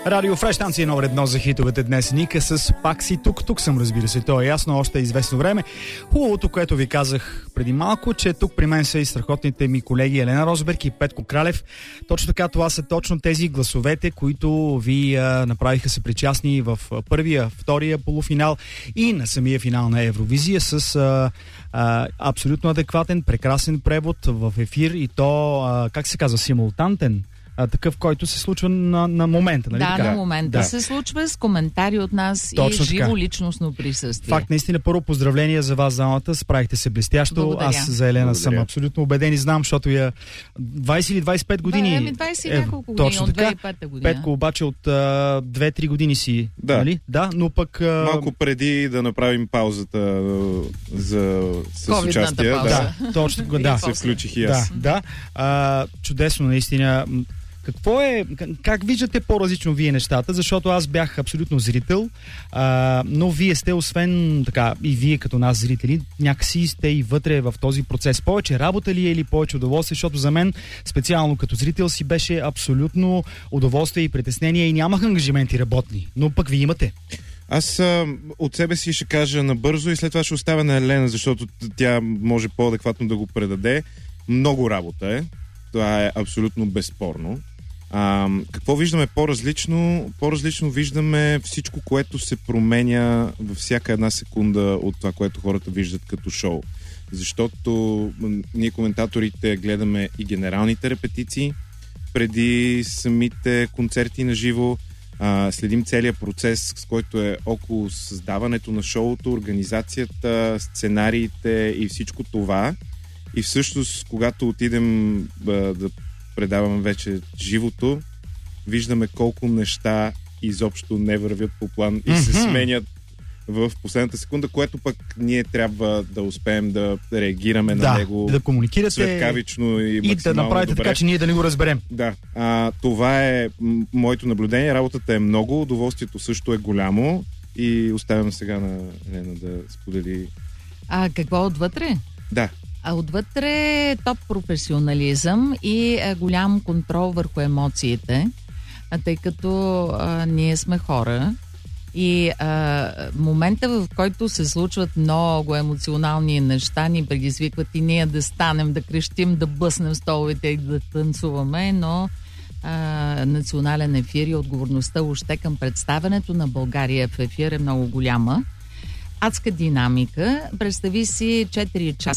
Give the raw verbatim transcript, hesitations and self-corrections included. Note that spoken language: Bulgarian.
Радио Фреш, станция номер едно за хитовете днес. Ника с Пак си тук. Тук съм, разбира се. То е ясно, още е известно време. Хубавото, което ви казах преди малко, че тук при мен са и страхотните ми колеги Елена Розберг и Петко Кралев. Точно така, това са точно тези гласовете, които ви а, направиха се причастни в първия, втория полуфинал и на самия финал на Евровизия с а, а, абсолютно адекватен, прекрасен превод в ефир и то, а, как се казва, симултантен. А, такъв, който се случва на, на момента. Нали? Да, така? на момента да. се случва с коментари от нас. Точно и живо така. Личностно присъствие. Факт, наистина, първо поздравления за вас, замата. Справихте се блестящо. Благодаря. Аз за Елена Благодаря. съм абсолютно убеден и знам, защото я двайсет или двайсет и пет години. Да, ами двайсет и няколко години, точно от така. две хиляди и пета година. Петко обаче от а, две-три години си. Да. Нали? Да, но пък... А... Малко преди да направим паузата а, за, с Ковидната участие. пауза. Да, точно. Да. Се включих и Да, аз. да. А, чудесно, наистина. Какво е, как виждате по-различно вие нещата, защото аз бях абсолютно зрител, а, но вие сте, освен така, и вие като нас зрители, някакси сте и вътре в този процес. Повече работа ли е или повече удоволствие, защото за мен, специално като зрител, си беше абсолютно удоволствие и притеснение и нямах ангажименти работни, но пък вие имате. Аз а, от себе си ще кажа набързо и след това ще оставя на Елена, защото тя може по-адекватно да го предаде. Много работа е. Това е абсолютно безспорно. А, какво виждаме по-различно? По-различно виждаме всичко, което се променя във всяка една секунда от това, което хората виждат като шоу. Защото ние коментаторите гледаме и генералните репетиции преди самите концерти на живо, а, следим целият процес, с който е около създаването на шоуто, организацията, сценариите и всичко това. И всъщност, когато отидем а, да предаваме вече живото, виждаме колко неща изобщо не вървят по план и се сменят в последната секунда, което пък ние трябва да успеем да реагираме да, на него да комуникирате светкавично и, и да направите добре. така, че ние да не го разберем. Да, а, това е м- моето наблюдение. Работата е много, удоволствието също е голямо и оставям сега на Елена да сподели. А какво отвътре? Да. А отвътре топ професионализъм и а, голям контрол върху емоциите, а, тъй като а, ние сме хора и а, момента, в който се случват много емоционални неща, ни предизвикват и ние да станем, да крещим, да бъснем столовете и да танцуваме, но а, национален ефир и отговорността още към представянето на България в ефир е много голяма. Адска динамика. Представи си четири часа